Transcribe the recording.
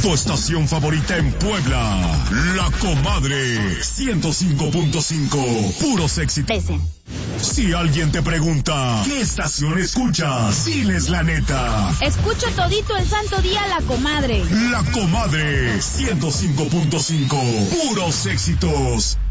Tu estación favorita en Puebla, La Comadre 105.5, puros éxitos. Si alguien te pregunta, ¿qué estación escuchas? Diles la neta. Escucho todito el santo día La Comadre. La Comadre 105.5, puros éxitos.